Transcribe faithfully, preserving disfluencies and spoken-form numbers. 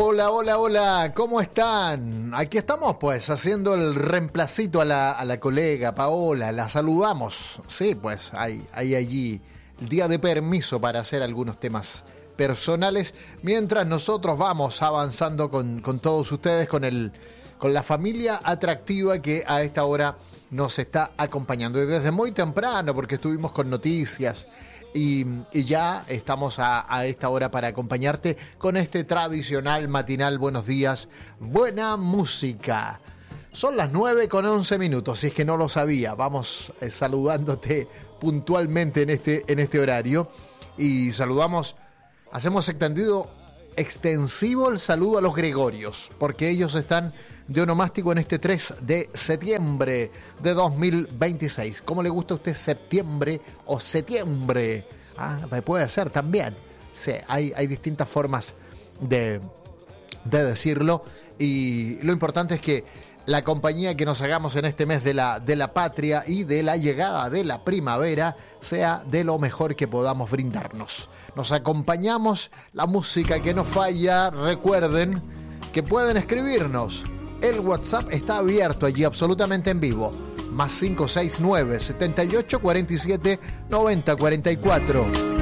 Hola, hola, hola, ¿cómo están? Aquí estamos pues haciendo el reemplacito a la, a la colega Paola, la saludamos. Sí, pues hay, hay allí el día de permiso para hacer algunos temas personales, mientras nosotros vamos avanzando con, con todos ustedes, con, el, con la familia atractiva que a esta hora nos está acompañando. Y desde muy temprano, porque estuvimos con noticias, Y, y ya estamos a, a esta hora para acompañarte con este tradicional matinal Buenos Días, buena música. Son las nueve con once minutos, si es que no lo sabía. Vamos eh, saludándote puntualmente en este, en este horario. Y saludamos, hacemos extendido, extensivo el saludo a los Gregorios, porque ellos están de onomástico en este tres de septiembre de dos mil veintiséis. ¿Cómo le gusta a usted septiembre o setiembre? Ah, puede ser también. Sí, hay, hay distintas formas de, de decirlo. Y lo importante es que la compañía que nos hagamos en este mes de la, de la patria y de la llegada de la primavera sea de lo mejor que podamos brindarnos. Nos acompañamos, la música que no falla. Recuerden que pueden escribirnos. El WhatsApp está abierto allí, absolutamente en vivo. Más cinco seis nueve, setenta y ocho, cuarenta y siete, noventa, cuarenta y cuatro.